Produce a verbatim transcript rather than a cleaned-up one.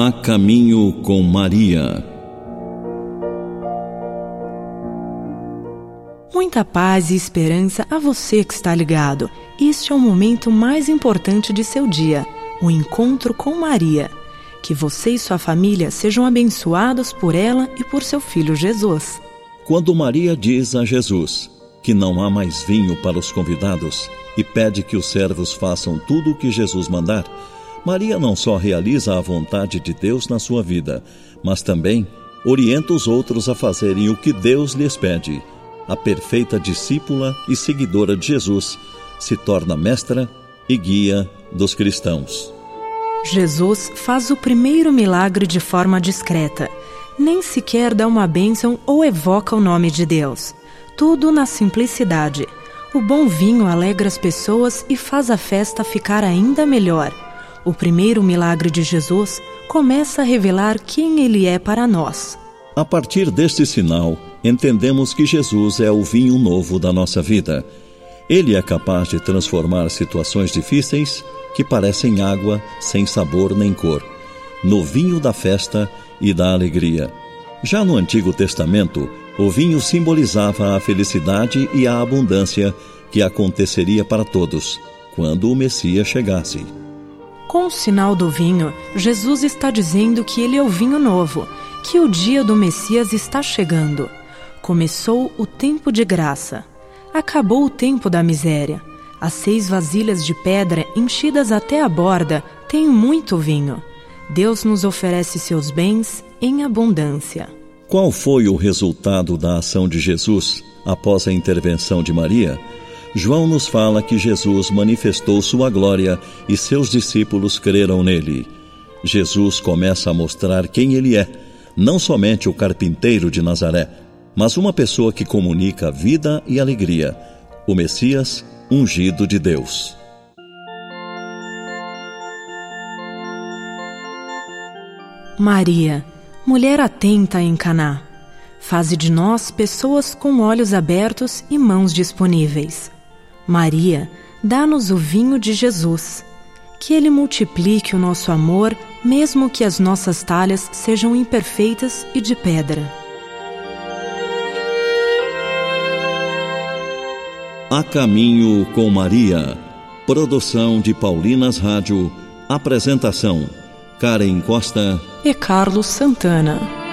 A Caminho com Maria. Muita paz e esperança a você que está ligado. Este é o momento mais importante de seu dia, o encontro com Maria. Que você e sua família sejam abençoados por ela e por seu filho Jesus. Quando Maria diz a Jesus que não há mais vinho para os convidados e pede que os servos façam tudo o que Jesus mandar, Maria não só realiza a vontade de Deus na sua vida, mas também orienta os outros a fazerem o que Deus lhes pede. A perfeita discípula e seguidora de Jesus se torna mestra e guia dos cristãos. Jesus faz o primeiro milagre de forma discreta. Nem sequer dá uma bênção ou evoca o nome de Deus. Tudo na simplicidade. O bom vinho alegra as pessoas e faz a festa ficar ainda melhor. O primeiro milagre de Jesus começa a revelar quem Ele é para nós. A partir deste sinal, entendemos que Jesus é o vinho novo da nossa vida. Ele é capaz de transformar situações difíceis que parecem água sem sabor nem cor, no vinho da festa e da alegria. Já no Antigo Testamento, o vinho simbolizava a felicidade e a abundância que aconteceria para todos, quando o Messias chegasse. Com o sinal do vinho, Jesus está dizendo que ele é o vinho novo, que o dia do Messias está chegando. Começou o tempo de graça. Acabou o tempo da miséria. As seis vasilhas de pedra enchidas até a borda têm muito vinho. Deus nos oferece seus bens em abundância. Qual foi o resultado da ação de Jesus após a intervenção de Maria? João nos fala que Jesus manifestou sua glória e seus discípulos creram nele. Jesus começa a mostrar quem ele é, não somente o carpinteiro de Nazaré, mas uma pessoa que comunica vida e alegria, o Messias ungido de Deus. Maria, mulher atenta em Caná, faze de nós pessoas com olhos abertos e mãos disponíveis. Maria, dá-nos o vinho de Jesus. Que Ele multiplique o nosso amor, mesmo que as nossas talhas sejam imperfeitas e de pedra. A Caminho com Maria. Produção de Paulinas Rádio. Apresentação: Karen Costa e Carlos Santana.